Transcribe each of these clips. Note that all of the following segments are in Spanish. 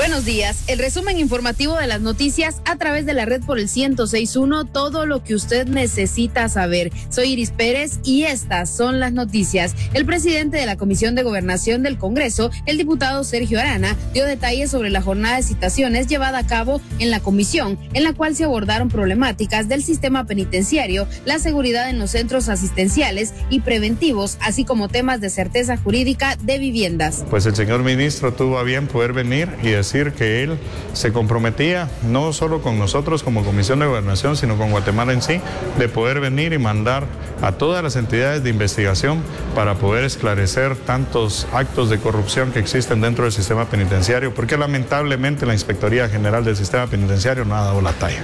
Buenos días, el resumen informativo de las noticias a través de la red por el 106.1, todo lo que usted necesita saber. Soy Iris Pérez y estas son las noticias. El presidente de la Comisión de Gobernación del Congreso, el diputado Sergio Arana, dio detalles sobre la jornada de citaciones llevada a cabo en la comisión, en la cual se abordaron problemáticas del sistema penitenciario, la seguridad en los centros asistenciales y preventivos, así como temas de certeza jurídica de viviendas. Pues el señor ministro tuvo a bien poder venir y decir que él se comprometía no solo con nosotros como Comisión de Gobernación, sino con Guatemala en sí, de poder venir y mandar a todas las entidades de investigación para poder esclarecer tantos actos de corrupción que existen dentro del sistema penitenciario, porque lamentablemente la Inspectoría General del Sistema Penitenciario no ha dado la talla.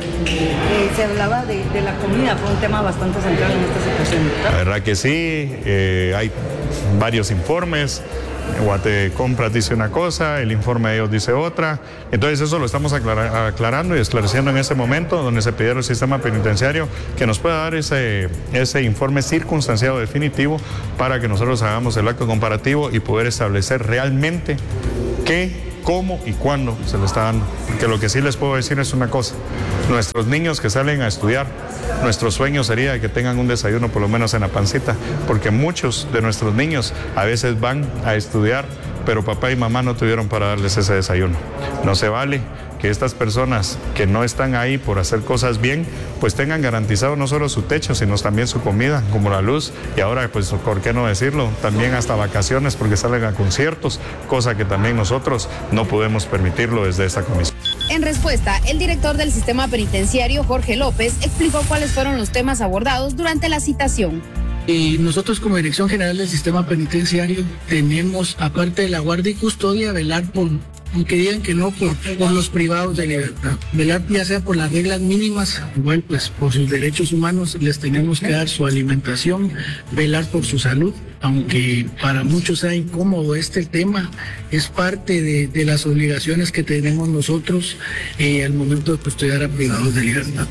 Se hablaba de la comida, fue un tema bastante central en esta situación, ¿verdad? La verdad que sí, hay varios informes. Guatecompras dice una cosa, el informe de ellos dice otra. Entonces eso lo estamos aclarando y esclareciendo en este momento, donde se pidió al sistema penitenciario que nos pueda dar ese informe circunstanciado definitivo para que nosotros hagamos el acto comparativo y poder establecer realmente qué, cómo y cuándo se le está dando. Porque lo que sí les puedo decir es una cosa: nuestros niños que salen a estudiar, nuestro sueño sería que tengan un desayuno por lo menos en la pancita, porque muchos de nuestros niños a veces van a estudiar, pero papá y mamá no tuvieron para darles ese desayuno. No se vale que estas personas que no están ahí por hacer cosas bien, pues tengan garantizado no solo su techo, sino también su comida, como la luz, y ahora, pues, ¿por qué no decirlo? También hasta vacaciones, porque salen a conciertos, cosa que también nosotros no podemos permitirlo desde esta comisión. En respuesta, el director del sistema penitenciario, Jorge López, explicó cuáles fueron los temas abordados durante la citación. Nosotros como Dirección General del Sistema Penitenciario tenemos, aparte de la guardia y custodia, velar por, aunque digan que no, por los privados de libertad. Velar ya sea por las reglas mínimas, igual pues por sus derechos humanos les tenemos que dar su alimentación, velar por su salud. Aunque para muchos sea incómodo este tema, es parte de las obligaciones que tenemos nosotros al momento de custodiar a privados de libertad.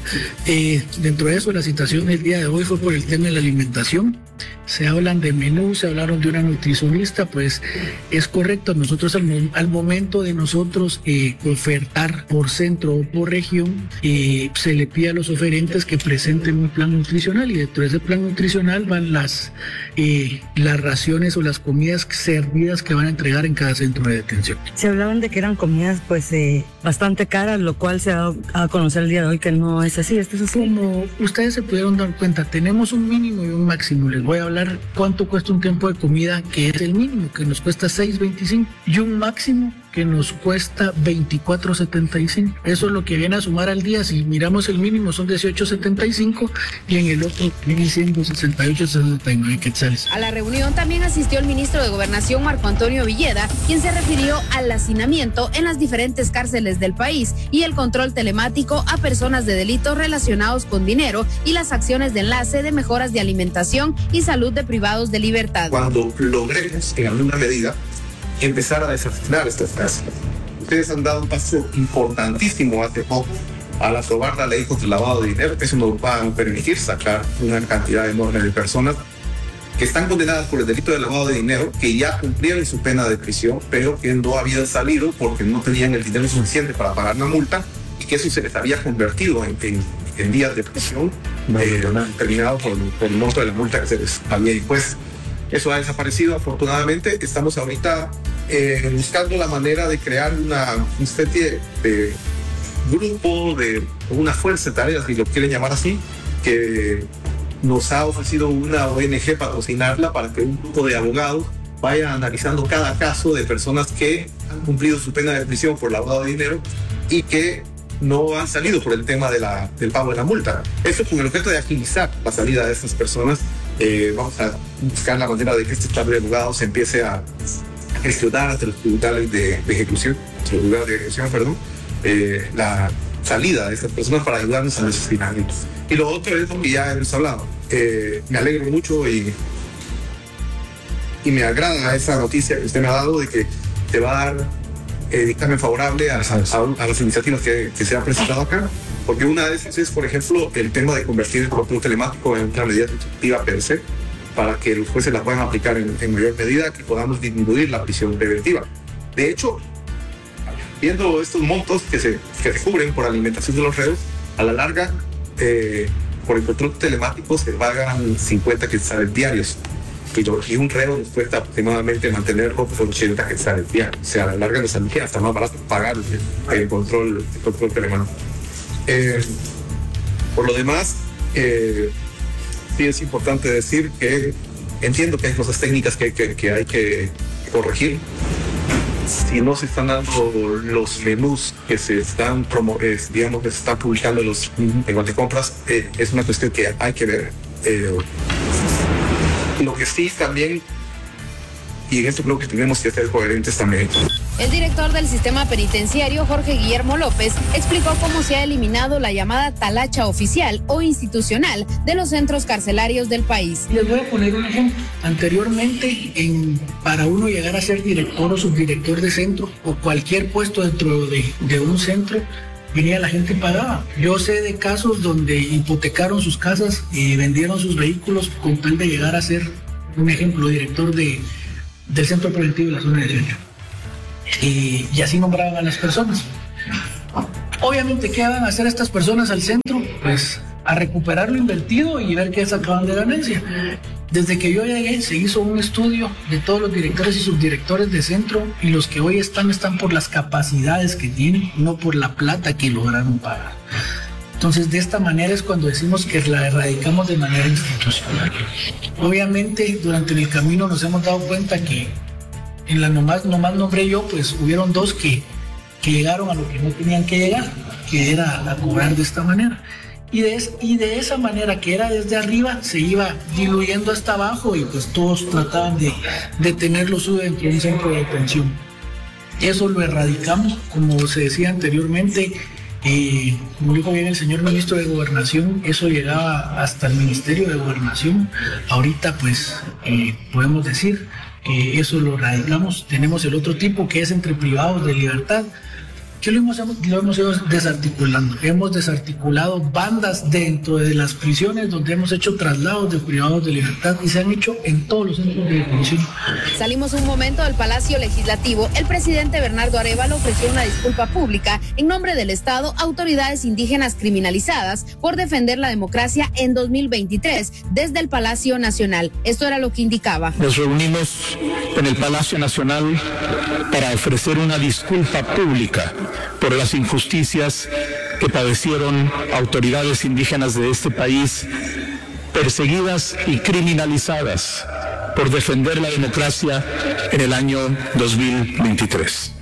Dentro de eso, la citación del día de hoy fue por el tema de la alimentación. Se hablan de menú, se hablaron de una nutricionista, pues es correcto. Nosotros al momento de nosotros ofertar por centro o por región, se le pide a los oferentes que presenten un plan nutricional, y dentro de ese plan nutricional van las raciones o las comidas servidas que van a entregar en cada centro de detención. Se hablaban de que eran comidas pues bastante caras, lo cual se ha dado a conocer el día de hoy que no es así. ¿Esto es así? Como ustedes se pudieron dar cuenta, tenemos un mínimo y un máximo. Les voy a hablar cuánto cuesta un tiempo de comida, que es el mínimo, que nos cuesta $6.25, y un máximo que nos cuesta $24.75. Eso es lo que viene a sumar al día. Si miramos el mínimo son $18.75 y en el otro viene siendo $68.69 quetzales. A la reunión también asistió el ministro de Gobernación, Marco Antonio Villeda, quien se refirió al hacinamiento en las diferentes cárceles del país y el control telemático a personas de delitos relacionados con dinero y las acciones de enlace de mejoras de alimentación y salud de privados de libertad. Cuando logremos en alguna medida empezar a desasnar estas casas. Ustedes han dado un paso importantísimo hace poco al aprobar la ley contra el lavado de dinero. Eso nos va a permitir sacar una cantidad enorme de personas que están condenadas por el delito de lavado de dinero, que ya cumplieron su pena de prisión, pero que no habían salido porque no tenían el dinero suficiente para pagar la multa, y que eso se les había convertido en días de prisión terminado por el monto de la multa que se les había impuesto. Eso ha desaparecido, afortunadamente. Estamos ahorita buscando la manera de crear una especie de grupo, de una fuerza de tareas, si lo quieren llamar así, que nos ha ofrecido una ONG patrocinarla para que un grupo de abogados vaya analizando cada caso de personas que han cumplido su pena de prisión por lavado de dinero y que no han salido por el tema del pago de la multa. Eso con el objeto de agilizar la salida de estas personas. Vamos a buscar la manera de que este estado de abogados se empiece a gestionar ante los tribunales de ejecución, la salida de estas personas para ayudarnos a esos finales. Y lo otro es lo que ya hemos hablado. Me alegro mucho y me agrada esa noticia que usted me ha dado de que te va a dar dictamen favorable a las iniciativas que se han presentado acá, porque una de esas es, por ejemplo, el tema de convertir el control telemático en una medida ejecutiva per se, para que los jueces la puedan aplicar en mayor medida, que podamos disminuir la prisión preventiva. De hecho, viendo estos montos que se cubren por alimentación de los reos, a la larga, por el control telemático se pagan 50 quetzales diarios. Y un reo nos cuesta aproximadamente mantenerlo por 80 quetzales diarios. O sea, a la larga nos saldría hasta más barato pagar el control telemático. Por lo demás, sí es importante decir que entiendo que hay cosas técnicas que hay que corregir. Si no se están dando los menús que se están que se están publicando en Guatecompras, es una cuestión que hay que ver. Lo que sí también, y en esto creo que tenemos que ser coherentes también. El director del sistema penitenciario, Jorge Guillermo López, explicó cómo se ha eliminado la llamada talacha oficial o institucional de los centros carcelarios del país. Les voy a poner un ejemplo. Anteriormente, para uno llegar a ser director o subdirector de centro o cualquier puesto dentro de un centro, venía la gente y pagaba. Yo sé de casos donde hipotecaron sus casas y vendieron sus vehículos con tal de llegar a ser, un ejemplo, director del centro preventivo de la zona 18. Y así nombraban a las personas. Obviamente, ¿qué van a hacer estas personas al centro? Pues a recuperar lo invertido y ver qué sacaban de ganancia. Desde que yo llegué se hizo un estudio de todos los directores y subdirectores de centro, y los que hoy están por las capacidades que tienen, no por la plata que lograron pagar. Entonces, de esta manera es cuando decimos que la erradicamos de manera institucional. Obviamente, durante el camino nos hemos dado cuenta que en la nomás nombré yo, pues hubieron dos que llegaron a lo que no tenían que llegar, que era a cobrar de esta manera. Y de esa manera, que era desde arriba, se iba diluyendo hasta abajo, y pues todos trataban de tenerlo suyo dentro de un centro de detención. Eso lo erradicamos, como se decía anteriormente, como dijo bien el señor ministro de Gobernación, eso llegaba hasta el Ministerio de Gobernación. Ahorita pues podemos decir que eso lo erradicamos. Tenemos el otro tipo, que es entre privados de libertad, que lo hemos ido desarticulando. Hemos desarticulado bandas dentro de las prisiones, donde hemos hecho traslados de privados de libertad, y se han hecho en todos los centros de detención. Salimos un momento del Palacio Legislativo. El presidente Bernardo Arévalo ofreció una disculpa pública en nombre del Estado a autoridades indígenas criminalizadas por defender la democracia en 2023 desde el Palacio Nacional. Esto era lo que indicaba. Nos reunimos en el Palacio Nacional para ofrecer una disculpa pública por las injusticias que padecieron autoridades indígenas de este país, perseguidas y criminalizadas por defender la democracia en el año 2023.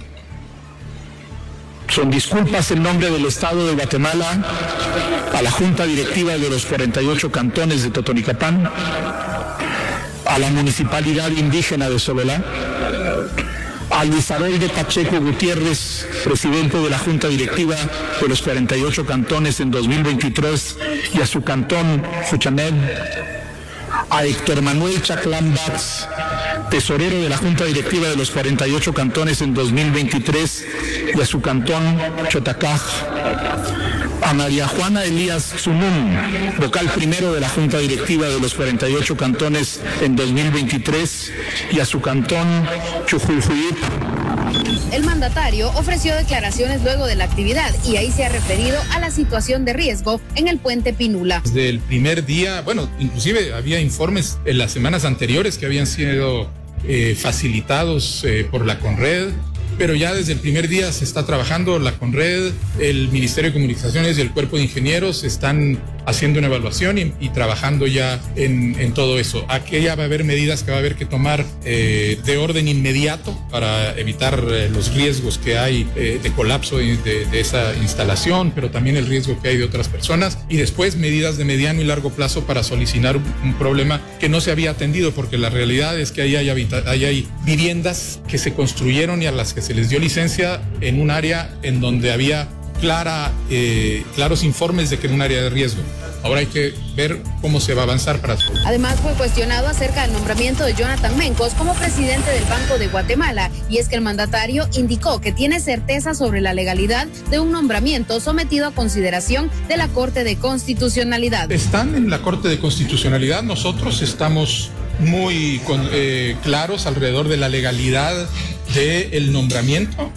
Son disculpas en nombre del Estado de Guatemala a la Junta Directiva de los 48 cantones de Totonicapán, a la Municipalidad Indígena de Sovelá, a Luis Abel de Pacheco Gutiérrez, presidente de la Junta Directiva de los 48 cantones en 2023, y a su cantón Fuchamed, a Héctor Manuel Chaclán Batz, tesorero de la Junta Directiva de los 48 cantones en 2023, y a su cantón Chotacaj, a María Juana Elías Zunún, vocal primero de la Junta Directiva de los 48 cantones en 2023, y a su cantón Chujuljuip. El mandatario ofreció declaraciones luego de la actividad, y ahí se ha referido a la situación de riesgo en el puente Pinula. Desde el primer día, bueno, inclusive había informes en las semanas anteriores que habían sido facilitados por la CONRED, pero ya desde el primer día se está trabajando. La CONRED, el Ministerio de Comunicaciones y el Cuerpo de Ingenieros están haciendo una evaluación y trabajando ya en todo eso. Aquí ya va a haber medidas que va a haber que tomar de orden inmediato para evitar los riesgos que hay de colapso de esa instalación, pero también el riesgo que hay de otras personas, y después medidas de mediano y largo plazo para solucionar un problema que no se había atendido, porque la realidad es que ahí hay viviendas que se construyeron y a las que se les dio licencia en un área en donde había claros informes de que era un área de riesgo. Ahora hay que ver cómo se va a avanzar para eso. Además, fue cuestionado acerca del nombramiento de Jonathan Mencos como presidente del Banco de Guatemala, y es que el mandatario indicó que tiene certeza sobre la legalidad de un nombramiento sometido a consideración de la Corte de Constitucionalidad. Están en la Corte de Constitucionalidad. Nosotros estamos muy claros alrededor de la legalidad del nombramiento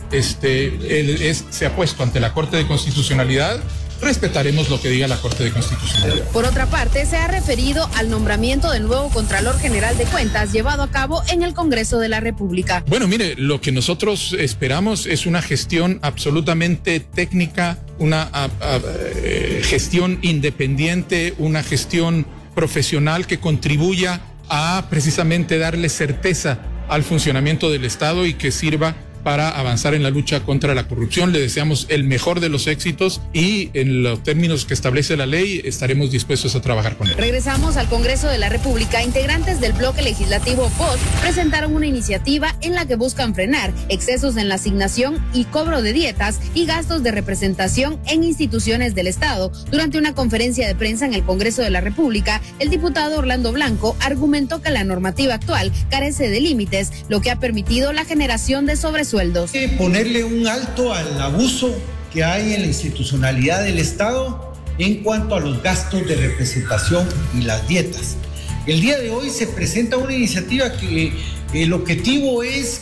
se ha puesto ante la Corte de Constitucionalidad. Respetaremos lo que diga la Corte de Constitucionalidad. Por otra parte, se ha referido al nombramiento del nuevo Contralor General de Cuentas llevado a cabo en el Congreso de la República. Bueno, mire, lo que nosotros esperamos es una gestión absolutamente técnica, una gestión independiente, una gestión profesional que contribuya a precisamente darle certeza al funcionamiento del Estado y que sirva para avanzar en la lucha contra la corrupción. Le deseamos el mejor de los éxitos y en los términos que establece la ley estaremos dispuestos a trabajar con él. Regresamos al Congreso de la República. Integrantes del bloque legislativo POS presentaron una iniciativa en la que buscan frenar excesos en la asignación y cobro de dietas y gastos de representación en instituciones del Estado. Durante una conferencia de prensa en el Congreso de la República, el diputado Orlando Blanco argumentó que la normativa actual carece de límites, lo que ha permitido la generación de sobresueldos. Ponerle un alto al abuso que hay en la institucionalidad del Estado en cuanto a los gastos de representación y las dietas. El día de hoy se presenta una iniciativa que el objetivo es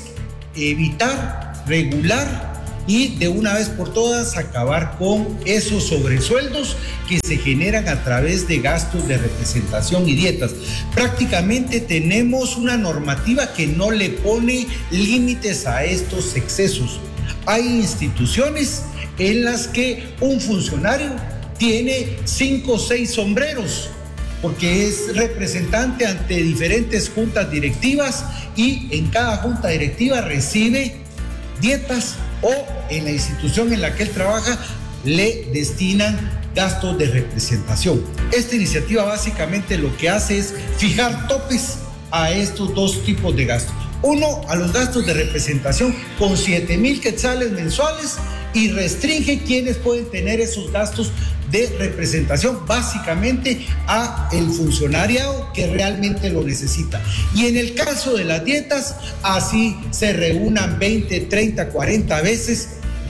evitar, regular y de una vez por todas acabar con esos sobresueldos que se generan a través de gastos de representación y dietas. Prácticamente tenemos una normativa que no le pone límites a estos excesos. Hay instituciones en las que un funcionario tiene 5 o 6 sombreros porque es representante ante diferentes juntas directivas y en cada junta directiva recibe dietas o en la institución en la que él trabaja le destinan gastos de representación. Esta iniciativa básicamente lo que hace es fijar topes a estos dos tipos de gastos. Uno, a los gastos de representación con 7,000 quetzales mensuales y restringe quienes pueden tener esos gastos de representación, básicamente a el funcionariado que realmente lo necesita. Y en el caso de las dietas, así se reúnan 20, 30, 40 veces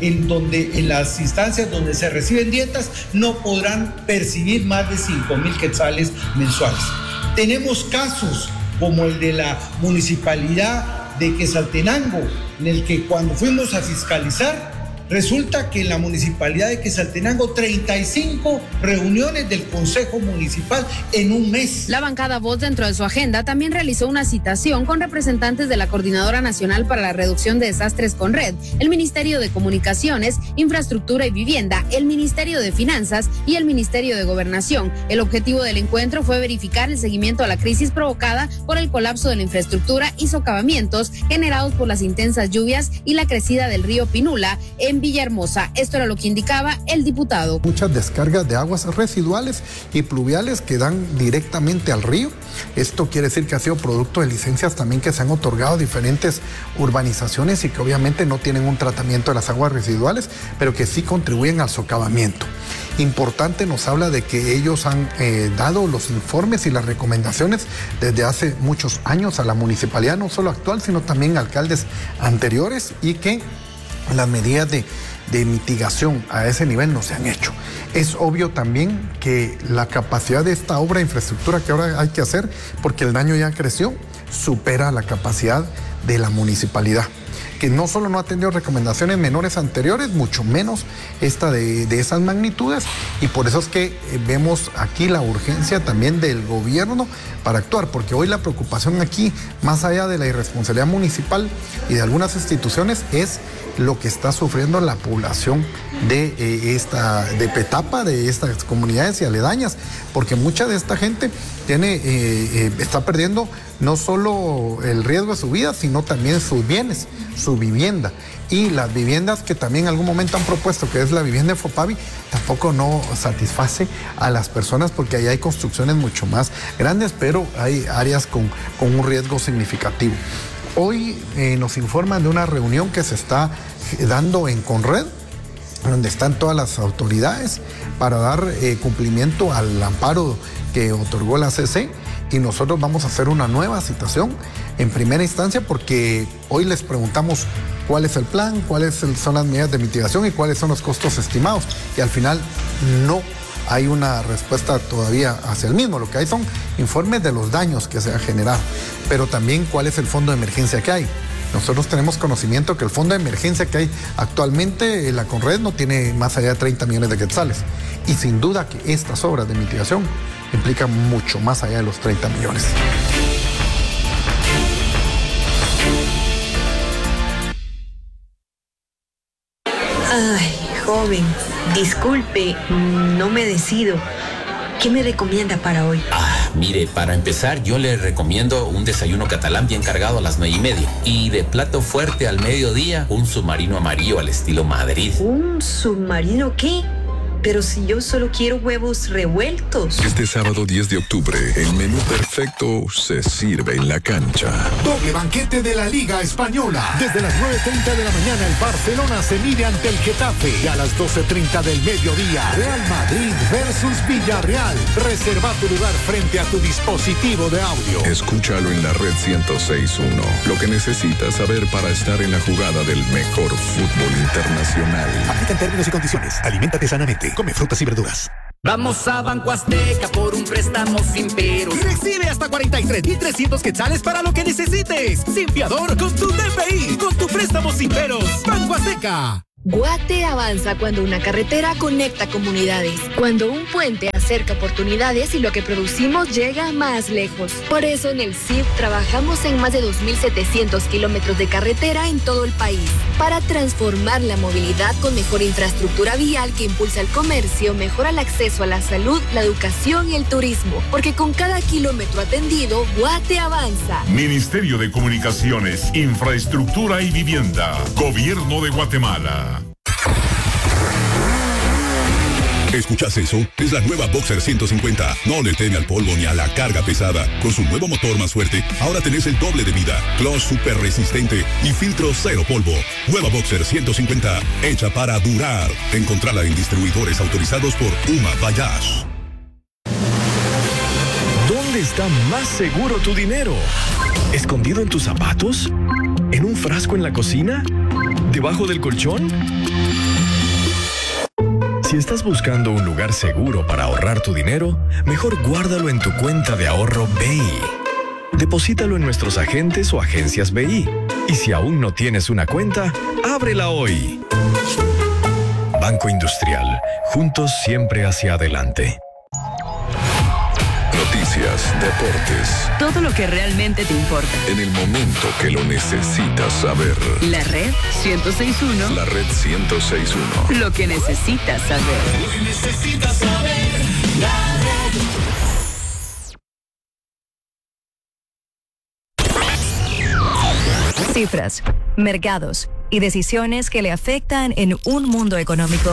en las instancias donde se reciben dietas no podrán percibir más de 5,000 quetzales mensuales. Tenemos casos como el de la municipalidad de Quetzaltenango, en el que cuando fuimos a fiscalizar, resulta que en la municipalidad de Quetzaltenango 35 reuniones del Consejo Municipal en un mes. La bancada Voz, dentro de su agenda, también realizó una citación con representantes de la Coordinadora Nacional para la Reducción de Desastres CONRED, el Ministerio de Comunicaciones, Infraestructura y Vivienda, el Ministerio de Finanzas y el Ministerio de Gobernación. El objetivo del encuentro fue verificar el seguimiento a la crisis provocada por el colapso de la infraestructura y socavamientos generados por las intensas lluvias y la crecida del río Pinula en Villahermosa. Esto era lo que indicaba el diputado. Muchas descargas de aguas residuales y pluviales que dan directamente al río. Esto quiere decir que ha sido producto de licencias también que se han otorgado a diferentes urbanizaciones y que obviamente no tienen un tratamiento de las aguas residuales, pero que sí contribuyen al socavamiento. Importante, nos habla de que ellos han dado los informes y las recomendaciones desde hace muchos años a la municipalidad, no solo actual, sino también alcaldes anteriores, y que las medidas de mitigación a ese nivel no se han hecho. Es obvio también que la capacidad de esta obra de infraestructura que ahora hay que hacer, porque el daño ya creció, supera la capacidad de la municipalidad, que no solo no ha tenido recomendaciones menores anteriores, mucho menos esta de esas magnitudes, y por eso es que vemos aquí la urgencia también del gobierno para actuar, porque hoy la preocupación aquí, más allá de la irresponsabilidad municipal y de algunas instituciones, es lo que está sufriendo la población de Petapa, de estas comunidades y aledañas, porque mucha de esta gente está perdiendo no solo el riesgo de su vida, sino también sus bienes, su vivienda. Y las viviendas que también en algún momento han propuesto, que es la vivienda de Fopavi, tampoco no satisface a las personas, porque ahí hay construcciones mucho más grandes, pero hay áreas con un riesgo significativo. Hoy nos informan de una reunión que se está dando en CONRED, donde están todas las autoridades para dar cumplimiento al amparo que otorgó la CC, y nosotros vamos a hacer una nueva citación en primera instancia, porque hoy les preguntamos cuál es el plan, cuáles son las medidas de mitigación y cuáles son los costos estimados, y al final no hay una respuesta todavía hacia el mismo. Lo que hay son informes de los daños que se han generado, pero también cuál es el fondo de emergencia que hay. Nosotros tenemos conocimiento que el fondo de emergencia que hay actualmente en la Conred no tiene más allá de 30 millones de quetzales. Y sin duda que estas obras de mitigación implican mucho más allá de los 30 millones. Ay, joven, disculpe, no me decido. ¿Qué me recomienda para hoy? Mire, para empezar, yo le recomiendo un desayuno catalán bien cargado a las 9:30. Y de plato fuerte al mediodía, un submarino amarillo al estilo Madrid. ¿Un submarino qué? Pero si yo solo quiero huevos revueltos. Este sábado 10 de octubre, el menú perfecto se sirve en la cancha. Doble banquete de la Liga Española. Desde las 9:30 de la mañana, el Barcelona se mide ante el Getafe. Y a las 12:30 del mediodía, Real Madrid versus Villarreal. Reserva tu lugar frente a tu dispositivo de audio. Escúchalo en la red 106.1. Lo que necesitas saber para estar en la jugada del mejor fútbol internacional. Aplican términos y condiciones. Aliméntate sanamente. Come frutas y verduras. Vamos a Banco Azteca por un préstamo sin peros. Y recibe hasta 43,300 quetzales para lo que necesites. Sin fiador, con tu DPI, con tu préstamo sin peros. Banco Azteca. Guate avanza cuando una carretera conecta comunidades, cuando un puente acerca oportunidades y lo que producimos llega más lejos. Por eso en el CIF trabajamos en más de 2.700 kilómetros de carretera en todo el país, para transformar la movilidad con mejor infraestructura vial que impulsa el comercio, mejora el acceso a la salud, la educación y el turismo, porque con cada kilómetro atendido, Guate avanza. Ministerio de Comunicaciones, Infraestructura y Vivienda, Gobierno de Guatemala. ¿Escuchas eso? Es la nueva Boxer 150. No le teme al polvo ni a la carga pesada. Con su nuevo motor más fuerte, ahora tenés el doble de vida, clutch super resistente y filtro cero polvo. Nueva Boxer 150, hecha para durar. Encontrala en distribuidores autorizados por UMA Bayash. ¿Dónde está más seguro tu dinero? ¿Escondido en tus zapatos? ¿En un frasco en la cocina? ¿Debajo del colchón? Si estás buscando un lugar seguro para ahorrar tu dinero, mejor guárdalo en tu cuenta de ahorro BI. Deposítalo en nuestros agentes o agencias BI. Y si aún no tienes una cuenta, ábrela hoy. Banco Industrial. Juntos siempre hacia adelante. Noticias, deportes. Todo lo que realmente te importa. En el momento que lo necesitas saber. La red 106.1. La red 106.1. Lo que necesitas saber. Lo que necesitas saber. La red. Cifras, mercados y decisiones que le afectan en un mundo económico.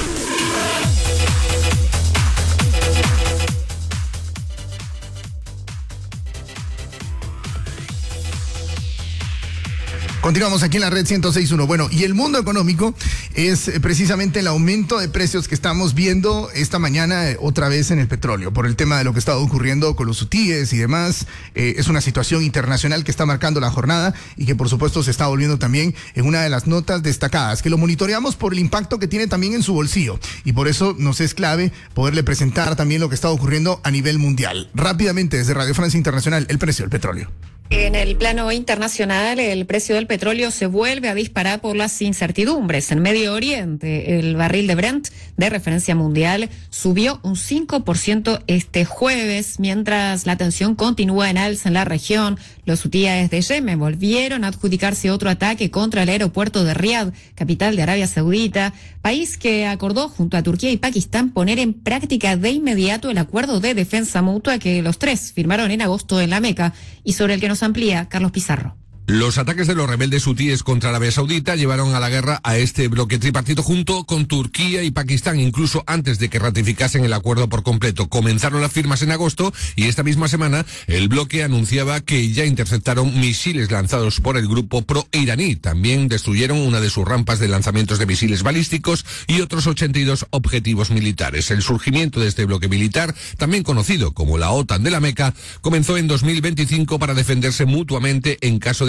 Continuamos aquí en la red 106.1. Bueno, y el mundo económico es precisamente el aumento de precios que estamos viendo esta mañana otra vez en el petróleo, por el tema de lo que está ocurriendo con los hutíes y demás. Es una situación internacional que está marcando la jornada y que por supuesto se está volviendo también en una de las notas destacadas, que lo monitoreamos por el impacto que tiene también en su bolsillo. Y por eso nos es clave poderle presentar también lo que está ocurriendo a nivel mundial. Rápidamente, desde Radio Francia Internacional, el precio del petróleo. En el plano internacional, el precio del petróleo se vuelve a disparar por las incertidumbres. En Medio Oriente, el barril de Brent, de referencia mundial, subió un 5% este jueves, mientras la tensión continúa en alza en la región. Los hutíes de Yemen volvieron a adjudicarse otro ataque contra el aeropuerto de Riad, capital de Arabia Saudita, país que acordó junto a Turquía y Pakistán poner en práctica de inmediato el acuerdo de defensa mutua que los tres firmaron en agosto en la Meca y sobre el que nos amplía Carlos Pizarro. Los ataques de los rebeldes hutíes contra Arabia Saudita llevaron a la guerra a este bloque tripartito junto con Turquía y Pakistán, incluso antes de que ratificasen el acuerdo por completo. Comenzaron las firmas en agosto y esta misma semana el bloque anunciaba que ya interceptaron misiles lanzados por el grupo pro-iraní. También destruyeron una de sus rampas de lanzamientos de misiles balísticos y otros 82 objetivos militares. El surgimiento de este bloque militar, también conocido como la OTAN de la Meca, comenzó en 2025 para defenderse mutuamente en caso de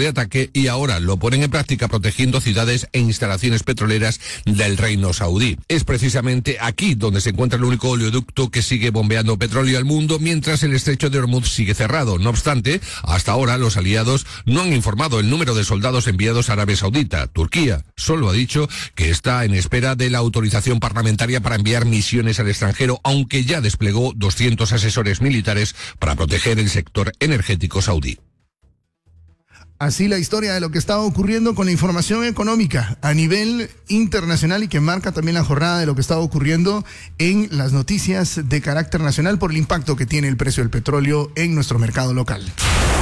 ataque y ahora lo ponen en práctica protegiendo ciudades e instalaciones petroleras del Reino Saudí. Es precisamente aquí donde se encuentra el único oleoducto que sigue bombeando petróleo al mundo, mientras el estrecho de Hormuz sigue cerrado. No obstante, hasta ahora los aliados no han informado el número de soldados enviados a Arabia Saudita. Turquía solo ha dicho que está en espera de la autorización parlamentaria para enviar misiones al extranjero, aunque ya desplegó 200 asesores militares para proteger el sector energético saudí. Así la historia de lo que está ocurriendo con la información económica a nivel internacional y que marca también la jornada de lo que está ocurriendo en las noticias de carácter nacional por el impacto que tiene el precio del petróleo en nuestro mercado local.